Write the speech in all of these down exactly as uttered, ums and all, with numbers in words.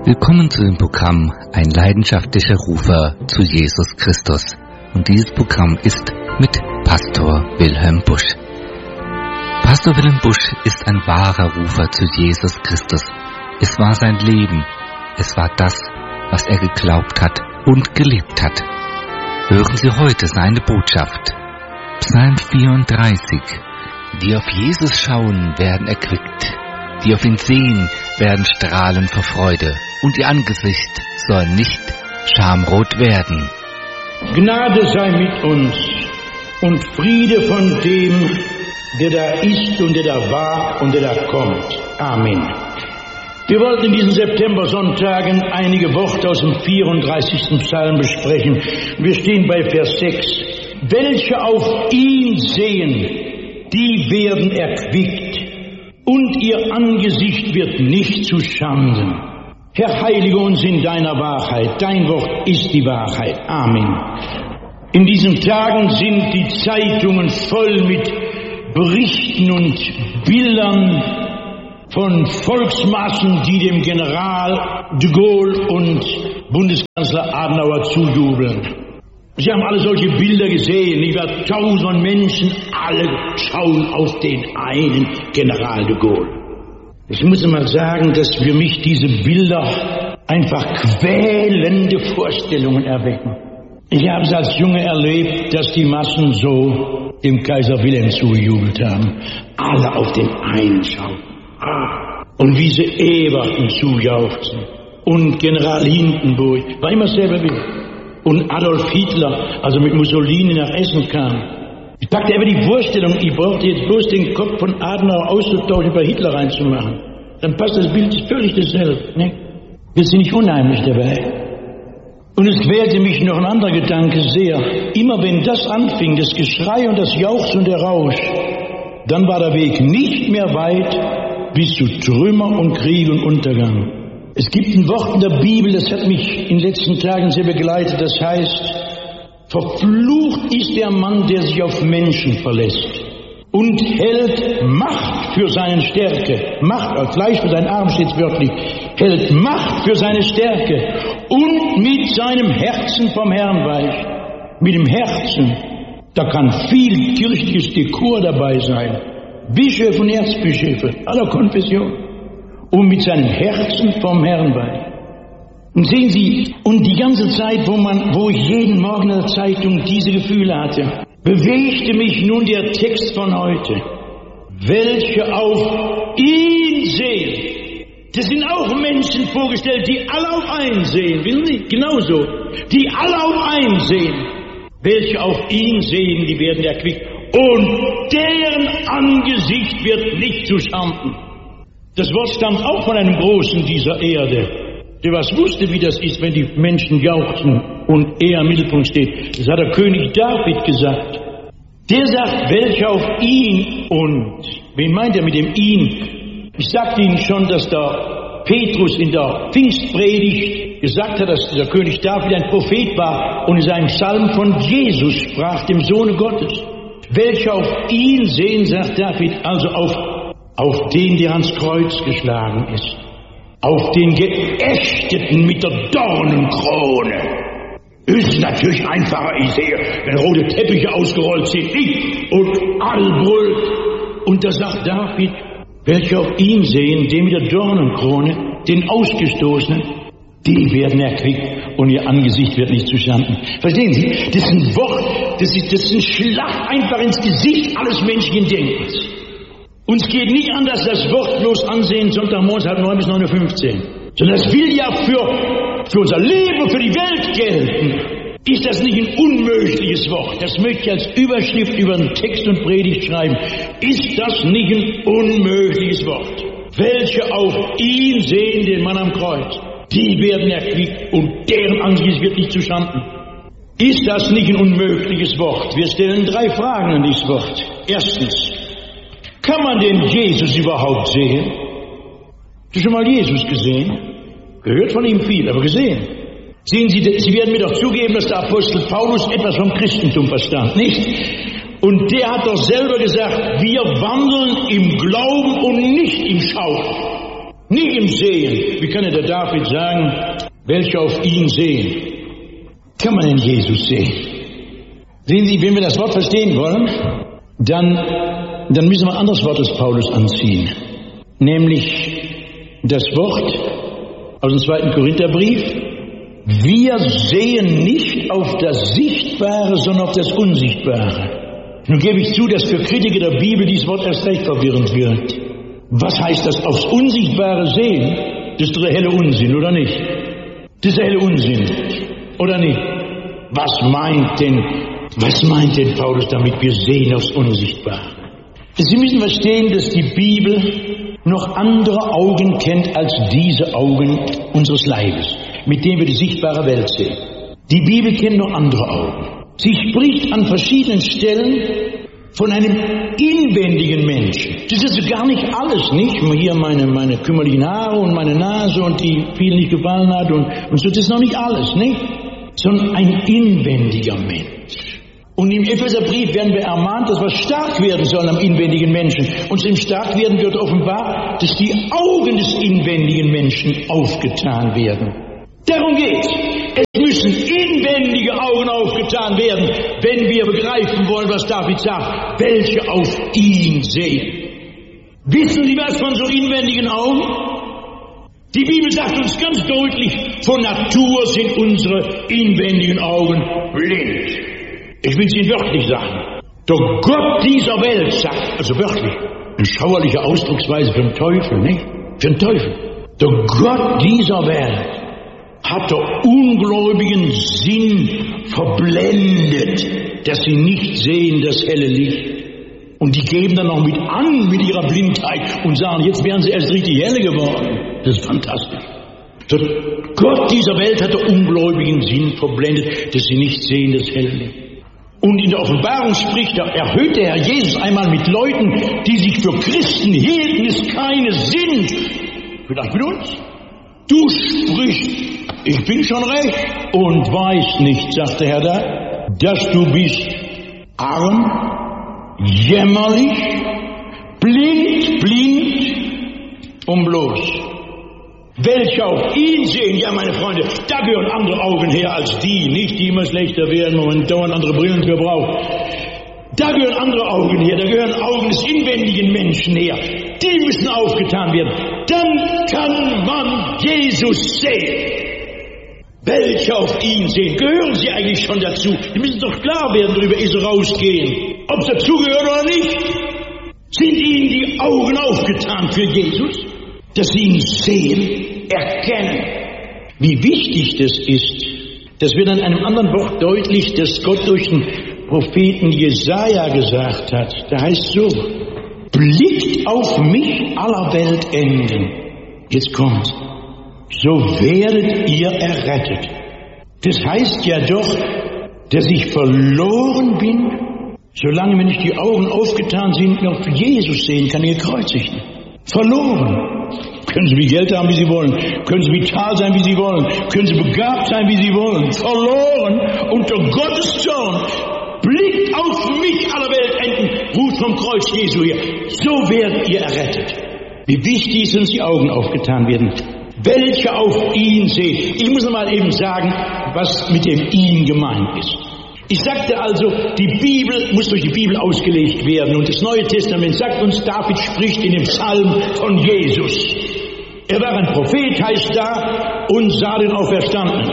Willkommen zu dem Programm Ein leidenschaftlicher Rufer zu Jesus Christus. Und dieses Programm ist mit Pastor Wilhelm Busch. Pastor Wilhelm Busch ist ein wahrer Rufer zu Jesus Christus. Es war sein Leben. Es war das, was er geglaubt hat und gelebt hat. Hören Sie heute seine Botschaft. Psalm vierunddreißig. Die auf Jesus schauen, werden erquickt. Die auf ihn sehen, werden strahlen vor Freude. Und ihr Angesicht soll nicht schamrot werden. Gnade sei mit uns und Friede von dem, der da ist und der da war und der da kommt. Amen. Wir wollten in diesen September-Sonntagen einige Worte aus dem vierunddreißigsten Psalm besprechen. Wir stehen bei Vers sechs. Welche auf ihn sehen, die werden erquickt, und ihr Angesicht wird nicht zu Schanden. Herr, heilige uns in deiner Wahrheit. Dein Wort ist die Wahrheit. Amen. In diesen Tagen sind die Zeitungen voll mit Berichten und Bildern von Volksmassen, die dem General de Gaulle und Bundeskanzler Adenauer zujubeln. Sie haben alle solche Bilder gesehen, nicht wahr? Tausend Menschen, alle schauen auf den einen General de Gaulle. Ich muss mal sagen, dass für mich diese Bilder einfach quälende Vorstellungen erwecken. Ich habe es als Junge erlebt, dass die Massen so dem Kaiser Wilhelm zugejubelt haben. Alle auf den einen schauen. Ah. Und wie sie Eberten zujauchzen. Und General Hindenburg, war immer selber wieder. Und Adolf Hitler, also mit Mussolini nach Essen kam. Ich packte aber die Vorstellung, ich brauchte jetzt bloß den Kopf von Adenauer auszutauschen, bei Hitler reinzumachen. Dann passt das Bild völlig dasselbe. Ne? Wird sie nicht unheimlich dabei? Und es quälte mich noch ein anderer Gedanke sehr. Immer wenn das anfing, das Geschrei und das Jauchzen und der Rausch, dann war der Weg nicht mehr weit bis zu Trümmer und Krieg und Untergang. Es gibt ein Wort in der Bibel, das hat mich in den letzten Tagen sehr begleitet, das heißt, verflucht ist der Mann, der sich auf Menschen verlässt und hält Macht für seine Stärke. Macht, gleich für seinen Arm steht es wörtlich, hält Macht für seine Stärke und mit seinem Herzen vom Herrn weich. Mit dem Herzen, da kann viel kirchliches Dekor dabei sein. Bischöfe und Erzbischöfe aller Konfessionen. Und mit seinem Herzen vom Herrn weich. Und sehen Sie, und die ganze Zeit, wo man, wo ich jeden Morgen in der Zeitung diese Gefühle hatte, bewegte mich nun der Text von heute. Welche auf ihn sehen. Das sind auch Menschen vorgestellt, die alle auf einen sehen, wissen Sie? Genauso. Die alle auf einen sehen. Welche auf ihn sehen, die werden erquickt. Und deren Angesicht wird nicht zu Schanden. Das Wort stammt auch von einem Großen dieser Erde, der was wusste, wie das ist, wenn die Menschen jauchzen und er im Mittelpunkt steht. Das hat der König David gesagt. Der sagt, welcher auf ihn und, wen meint er mit dem ihn? Ich sagte Ihnen schon, dass der Petrus in der Pfingstpredigt gesagt hat, dass der König David ein Prophet war und in seinem Psalm von Jesus sprach, dem Sohne Gottes. Welcher auf ihn sehen, sagt David, also auf auf den, der ans Kreuz geschlagen ist, auf den Geächteten mit der Dornenkrone. Ist natürlich einfacher, ich sehe, wenn rote Teppiche ausgerollt sind, ich und all brüllt. Und da sagt David, welche auf ihn sehen, den mit der Dornenkrone, den Ausgestoßenen, die werden erquickt und ihr Angesicht wird nicht zu Schanden. Verstehen Sie, das ist ein Wort, das ist, das ist ein Schlag einfach ins Gesicht alles menschlichen Denkens. Uns geht nicht an, dass das Wort bloß ansehen, Sonntagmorgens halb neun bis neun Uhr fünfzehn. Sondern das will ja für, für unser Leben, für die Welt gelten. Ist das nicht ein unmögliches Wort? Das möchte ich als Überschrift über einen Text und Predigt schreiben. Ist das nicht ein unmögliches Wort? Welche auf ihn sehen, den Mann am Kreuz, die werden erquickt und deren Angesicht wird nicht zu Schanden. Ist das nicht ein unmögliches Wort? Wir stellen drei Fragen an dieses Wort. Erstens, kann man den Jesus überhaupt sehen? Hast du schon mal Jesus gesehen? Gehört von ihm viel, aber gesehen. Sehen Sie, Sie werden mir doch zugeben, dass der Apostel Paulus etwas vom Christentum verstand, nicht? Und der hat doch selber gesagt, wir wandeln im Glauben und nicht im Schauen. Nicht im Sehen. Wie kann der David sagen, welche auf ihn sehen? Kann man in Jesus sehen? Sehen Sie, wenn wir das Wort verstehen wollen, dann, dann müssen wir ein anderes Wort des Paulus anziehen. Nämlich das Wort aus dem zweiten Korintherbrief. Wir sehen nicht auf das Sichtbare, sondern auf das Unsichtbare. Nun gebe ich zu, dass für Kritiker der Bibel dieses Wort erst recht verwirrend wird. Was heißt das aufs Unsichtbare sehen? Das ist der helle Unsinn, oder nicht? Das ist der helle Unsinn, oder nicht? Was meint denn, was meint denn Paulus damit, wir sehen aufs Unsichtbare? Sie müssen verstehen, dass die Bibel noch andere Augen kennt als diese Augen unseres Leibes, mit denen wir die sichtbare Welt sehen. Die Bibel kennt noch andere Augen. Sie spricht an verschiedenen Stellen von einem inwendigen Menschen. Das ist also gar nicht alles, nicht? Hier meine, meine kümmerlichen Haare und meine Nase und die vielen nicht gefallen hat und, und so, das ist noch nicht alles, nicht? Sondern ein inwendiger Mensch. Und im Epheserbrief werden wir ermahnt, dass wir stark werden sollen am inwendigen Menschen. Und im Starkwerden wird offenbar, dass die Augen des inwendigen Menschen aufgetan werden. Darum geht's. Es müssen inwendige Augen aufgetan werden, wenn wir begreifen wollen, was David sagt, welche auf ihn sehen. Wissen Sie was von so inwendigen Augen? Die Bibel sagt uns ganz deutlich, von Natur sind unsere inwendigen Augen blind. Ich will es Ihnen wörtlich sagen. Der Gott dieser Welt sagt, also wörtlich, eine schauerliche Ausdrucksweise für den Teufel, nicht? Für den Teufel. Der Gott dieser Welt hat der ungläubigen Sinn verblendet, dass sie nicht sehen das helle Licht. Und die geben dann noch mit an mit ihrer Blindheit und sagen, jetzt wären sie erst richtig helle geworden. Das ist fantastisch. Der Gott dieser Welt hat der ungläubigen Sinn verblendet, dass sie nicht sehen das helle Licht. Und in der Offenbarung spricht er, erhöht der Herr Jesus einmal mit Leuten, die sich für Christen hielten, es keine sind. Vielleicht mit uns. Du sprichst, ich bin schon recht und weiß nicht, sagt der Herr da, dass du bist arm, jämmerlich, blind, blind und bloß. Welche auf ihn sehen, ja meine Freunde, da gehören andere Augen her als die, nicht die immer schlechter werden, wo man dauernd andere Brillen für braucht. Da gehören andere Augen her, da gehören Augen des inwendigen Menschen her. Die müssen aufgetan werden. Dann kann man Jesus sehen. Welche auf ihn sehen, gehören sie eigentlich schon dazu? Die müssen doch klar werden darüber, ehe sie rausgehen. Ob sie dazugehören oder nicht. Sind ihnen die Augen aufgetan für Jesus? Dass sie ihn sehen, erkennen. Wie wichtig das ist, das wird an einem anderen Wort deutlich, dass Gott durch den Propheten Jesaja gesagt hat. Da heißt so, blickt auf mich aller Weltenden. Jetzt kommt, so werdet ihr errettet. Das heißt ja doch, dass ich verloren bin, solange mir nicht die Augen aufgetan sind, noch Jesus sehen kann, ihr Gekreuzigten. Verloren. Können Sie wie Geld haben, wie Sie wollen. Können Sie vital sein, wie Sie wollen. Können Sie begabt sein, wie Sie wollen. Verloren unter Gottes Zorn. Blickt auf mich, aller Weltenden, ruft vom Kreuz Jesu her. So werdet ihr errettet. Wie wichtig ist uns die Augen aufgetan werden. Welche auf ihn sehen. Ich muss noch mal eben sagen, was mit dem ihn gemeint ist. Ich sagte also, die Bibel muss durch die Bibel ausgelegt werden. Und das Neue Testament sagt uns, David spricht in dem Psalm von Jesus. Er war ein Prophet, heißt da, und sah den Auferstandenen.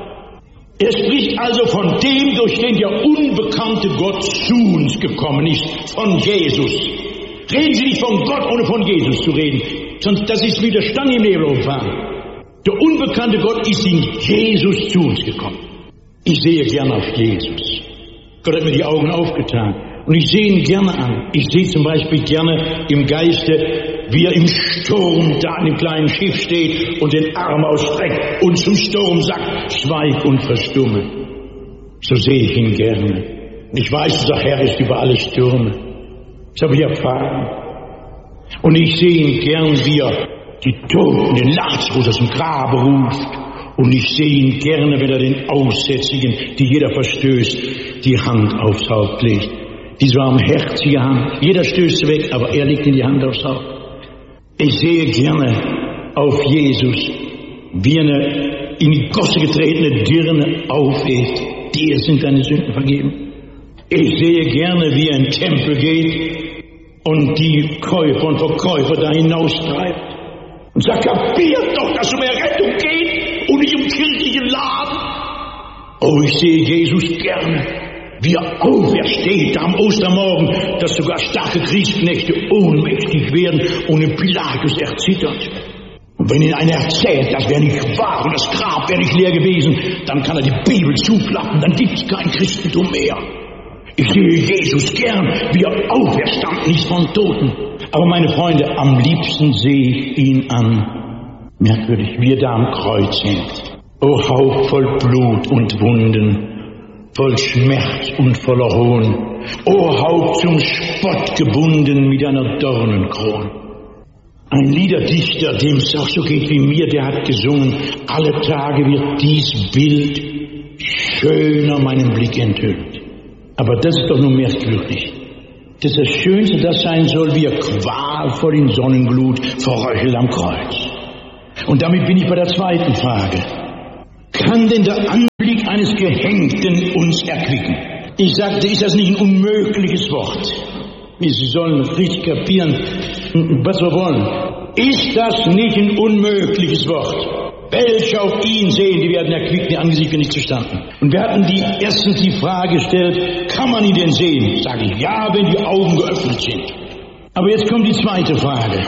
Er spricht also von dem, durch den der unbekannte Gott zu uns gekommen ist, von Jesus. Reden Sie nicht von Gott, ohne von Jesus zu reden, sonst das ist wie der Stang im Nebel umfahren. Der unbekannte Gott ist in Jesus zu uns gekommen. Ich sehe gerne auf Jesus. Gott hat mir die Augen aufgetan und ich sehe ihn gerne an. Ich sehe zum Beispiel gerne im Geiste, wie er im Sturm da in dem kleinen Schiff steht und den Arm ausstreckt und zum Sturm sagt, schweig und verstumme. So sehe ich ihn gerne. Ich weiß, der Herr ist über alle Stürme. Das habe ich erfahren. Und ich sehe ihn gern, wie er die Toten, den Lazarus aus dem Grabe ruft. Und ich sehe ihn gerne, wenn er den Aussätzigen, die jeder verstößt, die Hand aufs Haupt legt. Diese warmherzige Hand. Jeder stößt weg, aber er legt ihm die Hand aufs Haupt. Ich sehe gerne, auf Jesus, wie eine in die Gosse getretene Dirne aufhebt. Dir sind deine Sünden vergeben. Ich sehe gerne, wie er in den Tempel geht und die Käufer und Verkäufer da hinaustreibt und sagt, kapiert doch, dass es um Errettung geht und nicht um kirchlichen Laden. Oh, ich sehe Jesus gerne, wie er aufersteht am Ostermorgen, dass sogar starke Kriegsknechte ohnmächtig werden und in Pilatus erzittert. Und wenn ihn einer erzählt, das wäre nicht wahr und das Grab wäre nicht leer gewesen, dann kann er die Bibel zuklappen, dann gibt es kein Christentum mehr. Ich sehe Jesus gern, wie er auferstanden ist von Toten. Aber meine Freunde, am liebsten sehe ich ihn an. Merkwürdig, wie er da am Kreuz hängt. O Haupt voll Blut und Wunden, voll Schmerz und voller Hohn. O Haupt zum Spott gebunden mit einer Dornenkron. Ein Liederdichter, dem es auch so geht wie mir, der hat gesungen, alle Tage wird dies Bild schöner meinen Blick enthüllt. Aber das ist doch nur merkwürdig, dass das Schönste das sein soll, wie er qualvoll in Sonnenglut verröchelt am Kreuz. Und damit bin ich bei der zweiten Frage. Kann denn der Anblick eines Gehängten uns erquicken? Ich sagte, ist das nicht ein unmögliches Wort? Sie sollen richtig kapieren, was wir wollen. Ist das nicht ein unmögliches Wort? Welche auf ihn sehen, die werden erquickt, die Angesicht nicht zustanden. Und wir hatten die erstens die Frage gestellt, kann man ihn denn sehen? Sage ich, ja, wenn die Augen geöffnet sind. Aber jetzt kommt die zweite Frage.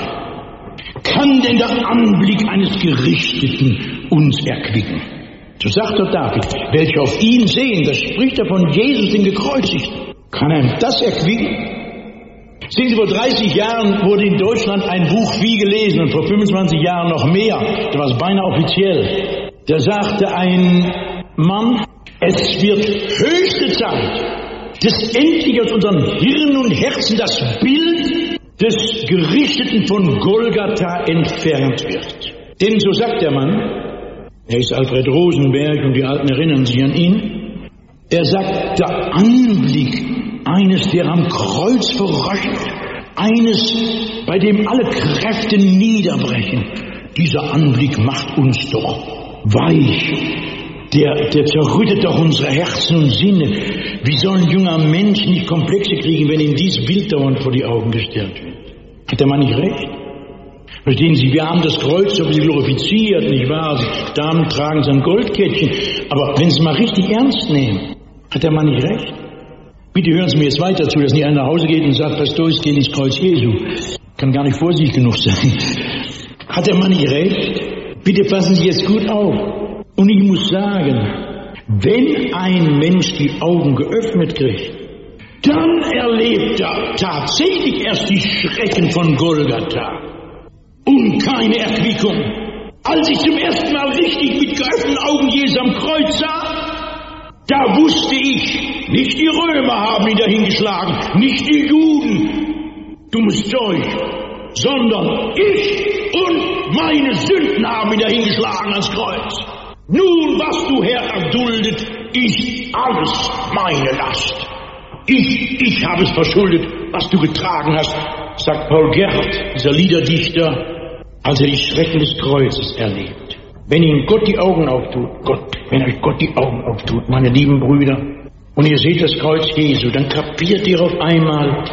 Kann denn der Anblick eines Gerichteten uns erquicken? So sagt doch David, welche auf ihn sehen, das spricht er von Jesus, den Gekreuzigten. Kann er das erquicken? Sehen Sie, vor dreißig Jahren wurde in Deutschland ein Buch viel gelesen und vor fünfundzwanzig Jahren noch mehr. Das war es beinahe offiziell. Da sagte ein Mann, es wird höchste Zeit, dass endlich aus unseren Hirn und Herzen das Bild des Gerichteten von Golgatha entfernt wird. Denn so sagt der Mann, er ist Alfred Rosenberg und die Alten erinnern sich an ihn, er sagt, der Anblick eines, der am Kreuz verröchelt, eines, bei dem alle Kräfte niederbrechen. Dieser Anblick macht uns doch weich. Der, der zerrüttet doch unsere Herzen und Sinne. Wie soll ein junger Mensch nicht Komplexe kriegen, wenn ihm dieses Bild dauernd vor die Augen gestellt wird? Hat der Mann nicht recht? Verstehen Sie, wir haben das Kreuz so ein bisschen glorifiziert, nicht wahr? Die Damen tragen sein Goldkettchen. Aber wenn Sie es mal richtig ernst nehmen, hat der Mann nicht recht? Bitte hören Sie mir jetzt weiter zu, dass nicht einer nach Hause geht und sagt, Pastor, ich gehe ins Kreuz Jesu. Kann gar nicht vorsichtig genug sein. Hat der Mann nicht recht? Bitte passen Sie jetzt gut auf. Und ich muss sagen, wenn ein Mensch die Augen geöffnet kriegt, dann erlebt er tatsächlich erst die Schrecken von Golgatha und keine Erquickung. Als ich zum ersten Mal richtig mit geöffneten Augen Jesus am Kreuz sah, da wusste ich, nicht die Römer haben ihn dahingeschlagen, nicht die Juden, dummes Zeug, sondern ich und meine Sünden haben ihn dahingeschlagen ans Kreuz. Nun, was du, Herr, erduldet, ist alles meine Last. Ich, ich habe es verschuldet, was du getragen hast, sagt Paul Gerhardt, dieser Liederdichter, als er die Schrecken des Kreuzes erlebt. Wenn Ihnen Gott die Augen auftut, Gott, wenn euch Gott die Augen auftut, meine lieben Brüder, und ihr seht das Kreuz Jesu, dann kapiert ihr auf einmal,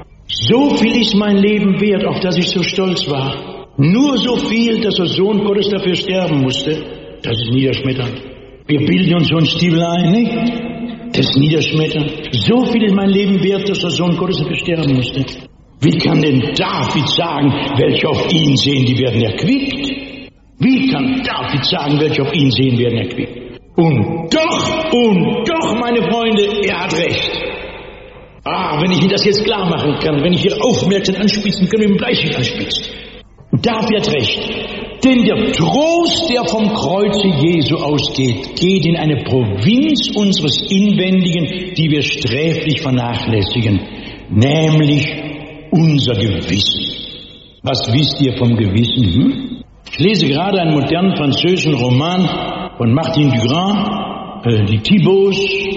so viel ist mein Leben wert, auf das ich so stolz war. Nur so viel, dass der Sohn Gottes dafür sterben musste. Das ist niederschmetternd. Wir bilden uns so einen Stiefel ein, nicht? Das ist niederschmetternd. So viel ist mein Leben wert, dass der Sohn Gottes dafür sterben musste. Wie kann denn David sagen, welche auf ihn sehen, die werden erquickt? Wie kann David sagen, welche auf ihn sehen, werden erquickt? Und doch, und doch, meine Freunde, er hat recht. Ah, wenn ich Ihnen das jetzt klar machen kann, wenn ich Ihre Aufmerksamkeit anspitzen kann, mit dem Bleistift anspitzen. David hat recht. Denn der Trost, der vom Kreuze Jesu ausgeht, geht in eine Provinz unseres Inwendigen, die wir sträflich vernachlässigen, nämlich unser Gewissen. Was wisst ihr vom Gewissen? Hm? Ich lese gerade einen modernen französischen Roman von Martin Durand, äh, die Thibauts,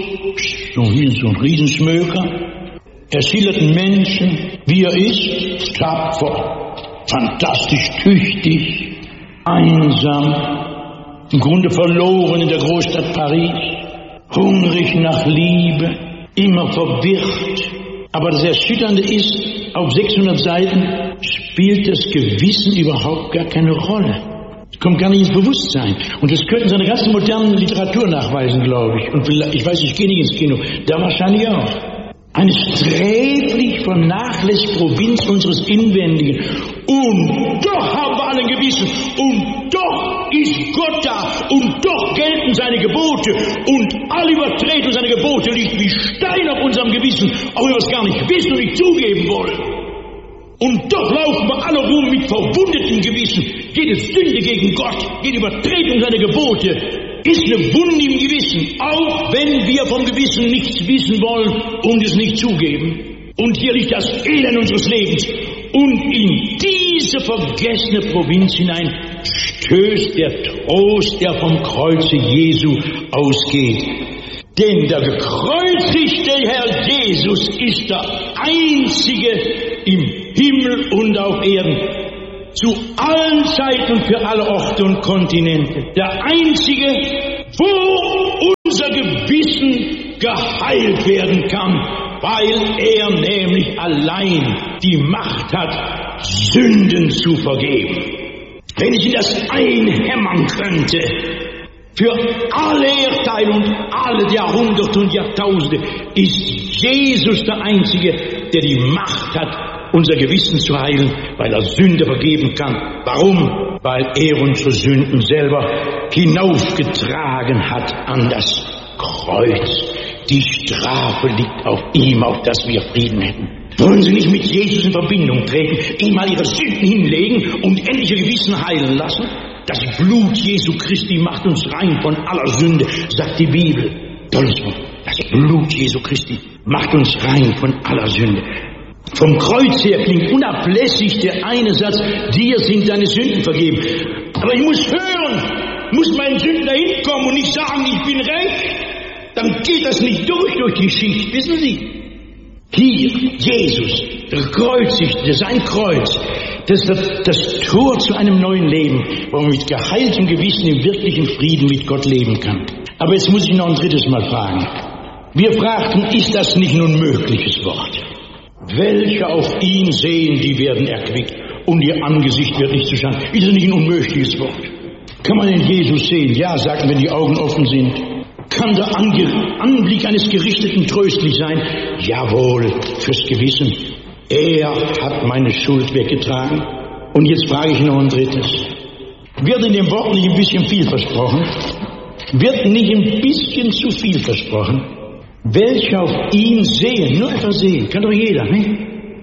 so ein Riesenschmöker. Er schildert einen Menschen, wie er ist, tapfer, fantastisch tüchtig, einsam, im Grunde verloren in der Großstadt Paris, hungrig nach Liebe, immer verwirrt. Aber das Erschütternde ist, auf sechshundert Seiten spielt das Gewissen überhaupt gar keine Rolle. Es kommt gar nicht ins Bewusstsein. Und das könnten Sie in der ganzen modernen Literatur nachweisen, glaube ich. Und ich weiß, ich gehe nicht ins Kino, da wahrscheinlich auch. Eine sträflich vernachlässigte Provinz unseres Inwendigen. Und doch haben wir alle ein Gewissen. Und doch ist Gott da. Und doch gelten seine Gebote. Und alle Übertretung seiner Gebote liegt wie Stein auf unserem Gewissen, auch wenn wir es gar nicht wissen und nicht zugeben wollen. Und doch laufen wir alle rum mit verwundetem Gewissen. Jede Sünde gegen Gott, jede Übertretung seiner Gebote ist eine Wunde im Gewissen, auch wenn wir vom Gewissen nichts wissen wollen und es nicht zugeben. Und hier liegt das Elend unseres Lebens. Und in diese vergessene Provinz hinein stößt der Trost, der vom Kreuze Jesu ausgeht. Denn der gekreuzigte Herr Jesus ist der Einzige im Himmel und auf Erden, zu allen Zeiten und für alle Orte und Kontinente. Der Einzige, wo unser Gewissen geheilt werden kann, weil er nämlich allein die Macht hat, Sünden zu vergeben. Wenn ich in das einhämmern könnte, für alle Erdteile und alle Jahrhunderte und Jahrtausende ist Jesus der Einzige, der die Macht hat, unser Gewissen zu heilen, weil er Sünde vergeben kann. Warum? Weil er unsere Sünden selber hinaufgetragen hat an das Kreuz. Die Strafe liegt auf ihm, auf dass wir Frieden hätten. Wollen Sie nicht mit Jesus in Verbindung treten, ihm mal Ihre Sünden hinlegen und endlich Ihr Gewissen heilen lassen? Das Blut Jesu Christi macht uns rein von aller Sünde, sagt die Bibel. Tolles Wort. Das Blut Jesu Christi macht uns rein von aller Sünde. Vom Kreuz her klingt unablässig der eine Satz, dir sind deine Sünden vergeben. Aber ich muss hören, muss meinen Sünden dahin kommen und nicht sagen, ich bin recht. Dann geht das nicht durch, durch die Schicht, wissen Sie. Hier, Jesus, der Gekreuzigte, sein Kreuz, das ist das, das Tor zu einem neuen Leben, wo man mit geheiltem Gewissen im wirklichen Frieden mit Gott leben kann. Aber jetzt muss ich noch ein drittes Mal fragen. Wir fragten, ist das nicht nun mögliches Wort? Welche auf ihn sehen, die werden erquickt und ihr Angesicht wird nicht zuschanden. Ist das nicht ein unmögliches Wort? Kann man den Jesus sehen? Ja, sagten, wenn die Augen offen sind. Kann der Ange- Anblick eines Gerichteten tröstlich sein? Jawohl, fürs Gewissen. Er hat meine Schuld weggetragen. Und jetzt frage ich noch ein drittes. Wird in dem Wort nicht ein bisschen viel versprochen? Wird nicht ein bisschen zu viel versprochen? Welche auf ihn sehen, nur etwas sehen, kann doch jeder, ne?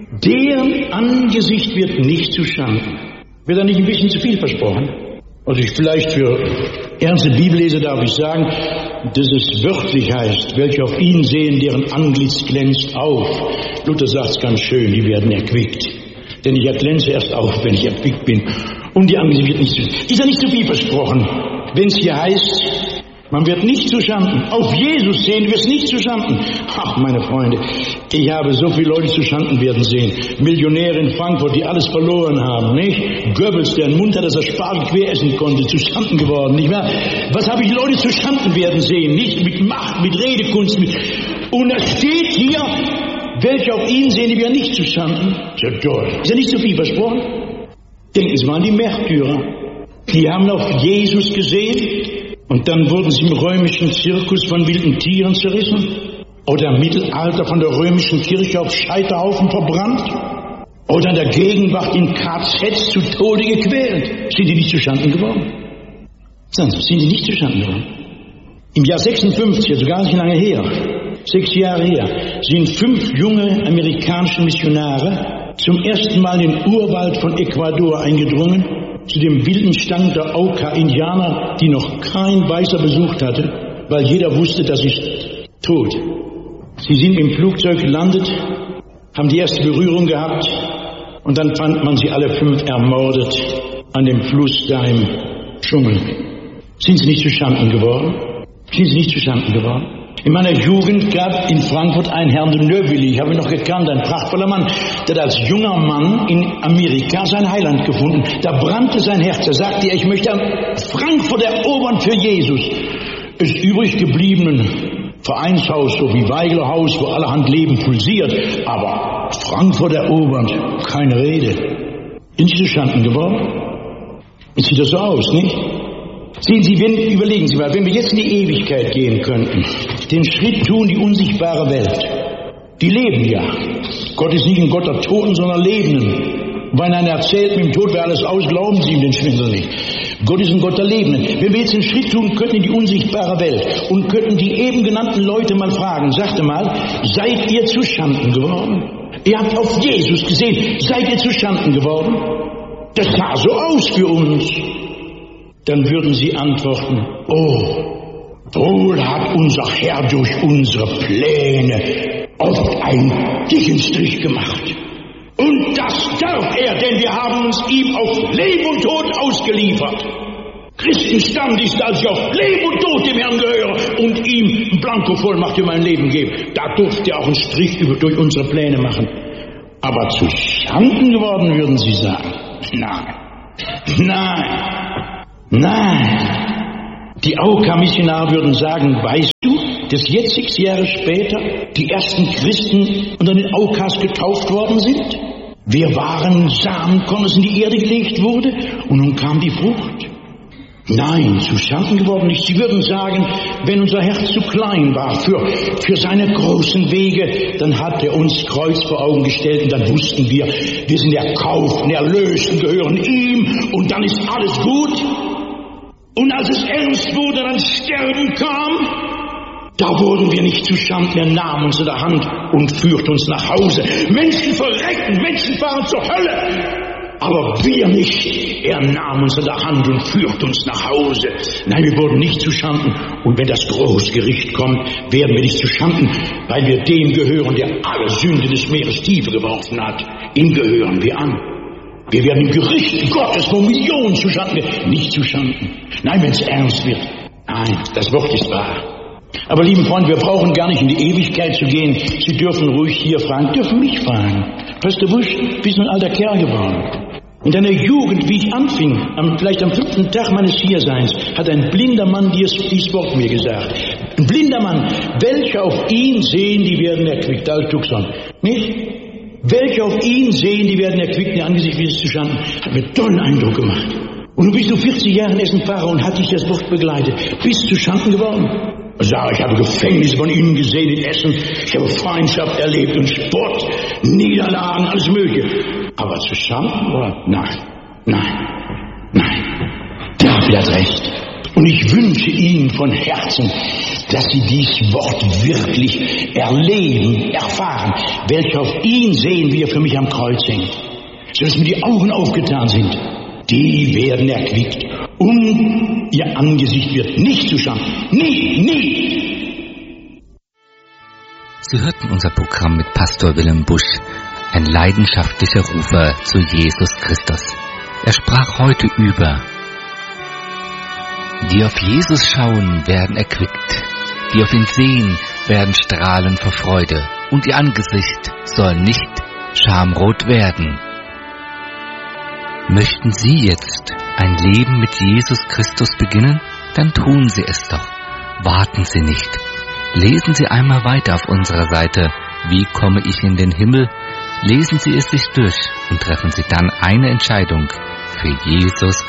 Deren Angesicht wird nicht zuschanden. Wird da nicht ein bisschen zu viel versprochen? Also ich vielleicht für ernste Bibelleser darf ich sagen, dass es wörtlich heißt, welche auf ihn sehen, deren Antlitz glänzt auf. Luther sagt es ganz schön, die werden erquickt. Denn ich glänze erst auf, wenn ich erquickt bin. Und die Angesicht wird nicht zuschanden. Ist ja nicht zu viel versprochen, wenn es hier heißt, man wird nicht zuschanden. Auf Jesus sehen wir es nicht zuschanden. Ach, meine Freunde, ich habe so viele Leute zuschanden werden sehen. Millionäre in Frankfurt, die alles verloren haben, nicht? Goebbels, der einen Mund hat, dass er Spargel quer essen konnte, zuschanden geworden, nicht wahr? Was habe ich Leute zuschanden werden sehen? Nicht mit Macht, mit Redekunst, mit... Und da steht hier, welche auf ihn sehen, die wir nicht zuschanden. Ja, toll. Ist ja nicht so viel versprochen? Denken Sie mal an die Märtyrer. Die haben auf Jesus gesehen. Und dann wurden sie im römischen Zirkus von wilden Tieren zerrissen? Oder im Mittelalter von der römischen Kirche auf Scheiterhaufen verbrannt? Oder in der Gegenwart in K Zs zu Tode gequält? Sind die nicht zuschanden geworden? Sagen Sie, sind die nicht zuschanden geworden? Im Jahr sechsundfünfzig, also gar nicht lange her, sechs Jahre her, sind fünf junge amerikanische Missionare zum ersten Mal in den Urwald von Ecuador eingedrungen, zu dem wilden Stand der Auca-Indianer, die noch kein Weißer besucht hatte, weil jeder wusste, das ist tot. Sie sind im Flugzeug gelandet, haben die erste Berührung gehabt und dann fand man sie alle fünf ermordet an dem Fluss da im Dschungel. Sind sie nicht zuschanden geworden? Sind sie nicht zuschanden geworden? In meiner Jugend gab in Frankfurt einen Herrn de Neuville, ich habe ihn noch gekannt, ein prachtvoller Mann, der hat als junger Mann in Amerika sein Heiland gefunden. Da brannte sein Herz. Er sagte, ich möchte Frankfurt erobern für Jesus. Ist übrig gebliebenen Vereinshaus, so wie Weiglerhaus, wo allerhand Leben pulsiert. Aber Frankfurt erobern, keine Rede. Sind Sie zustande geworden? Jetzt sieht das so aus, nicht? Sehen Sie, wenn, überlegen Sie mal, wenn wir jetzt in die Ewigkeit gehen könnten, den Schritt tun, die unsichtbare Welt, die leben ja. Gott ist nicht ein Gott der Toten, sondern Lebenden. Wenn einer erzählt, mit dem Tod wäre alles aus, glauben Sie ihm den Schwindel nicht. Gott ist ein Gott der Lebenden. Wenn wir jetzt den Schritt tun könnten in die unsichtbare Welt und könnten die eben genannten Leute mal fragen, sagte mal, seid ihr zu Schanden geworden? Ihr habt auf Jesus gesehen, seid ihr zu Schanden geworden? Das sah so aus für uns. Dann würden sie antworten, oh, wohl hat unser Herr durch unsere Pläne oft einen dicken Strich gemacht. Und das darf er, denn wir haben uns ihm auf Leben und Tod ausgeliefert. Christenstand ist, als ich auf Leben und Tod dem Herrn gehöre und ihm Blankovollmacht für mein Leben gebe. Da durfte er auch einen Strich über, durch unsere Pläne machen. Aber zu Schanden geworden, würden sie sagen. Nein, nein. Nein, die A O K-Missionare würden sagen, weißt du, dass jetzt sechs Jahre später die ersten Christen unter den A O Ks getauft worden sind? Wir waren Samenkorn, das in die Erde gelegt wurde und nun kam die Frucht. Nein, zu Schanden geworden nicht. Sie würden sagen, wenn unser Herz zu klein war für, für seine großen Wege, dann hat er uns Kreuz vor Augen gestellt und dann wussten wir, wir sind erkauft, erlöst, gehören ihm und dann ist alles gut. Und als es ernst wurde, dann Sterben kam, da wurden wir nicht zu Schanden, er nahm uns in der Hand und führte uns nach Hause. Menschen verrecken, Menschen fahren zur Hölle. Aber wir nicht. Er nahm uns in der Hand und führte uns nach Hause. Nein, wir wurden nicht zu Schanden. Und wenn das Großgericht kommt, werden wir nicht zu Schanden, weil wir dem gehören, der alle Sünde des Meeres tiefer geworfen hat. Ihm gehören wir an. Wir werden im Gericht Gottes, wo Millionen zu Schanden werden, nicht zu Schanden. Nein, wenn es ernst wird. Nein, das Wort ist wahr. Aber lieben Freunde, wir brauchen gar nicht in die Ewigkeit zu gehen. Sie dürfen ruhig hier fragen, dürfen mich fragen. Pastor Busch, bist du ein alter Kerl geworden? In deiner Jugend, wie ich anfing, am, vielleicht am fünften Tag meines Hierseins, hat ein blinder Mann dies, dies Wort mir gesagt. Ein blinder Mann, welche auf ihn sehen, die werden erquickt. Alt Tucson, nicht? Welche auf ihn sehen, die werden erquickt, ihr Angesicht wieder zu Schanden. Hat mir tollen Eindruck gemacht. Und du bist du vierzig Jahre in Essen Pfarrer und hat dich das Wort begleitet. Bist du zu Schanden geworden? Sag, ich habe Gefängnisse von Ihnen gesehen in Essen. Ich habe Feindschaft erlebt und Spott, Niederlagen, alles Mögliche. Aber zu Schanden? Nein, nein, nein. David hat recht. Und ich wünsche Ihnen von Herzen, dass Sie dies Wort wirklich erleben, erfahren. Welche auf ihn sehen, wie er für mich am Kreuz hängt. So dass mir die Augen aufgetan sind. Die werden erquickt. Und ihr Angesicht wird nicht zu Schanden. Nie, nie. Sie hörten unser Programm mit Pastor Wilhelm Busch, ein leidenschaftlicher Rufer zu Jesus Christus. Er sprach heute über: Die auf Jesus schauen, werden erquickt. Die auf ihn sehen, werden strahlen vor Freude. Und ihr Angesicht soll nicht schamrot werden. Möchten Sie jetzt ein Leben mit Jesus Christus beginnen? Dann tun Sie es doch. Warten Sie nicht. Lesen Sie einmal weiter auf unserer Seite Wie komme ich in den Himmel? Lesen Sie es sich durch und treffen Sie dann eine Entscheidung für Jesus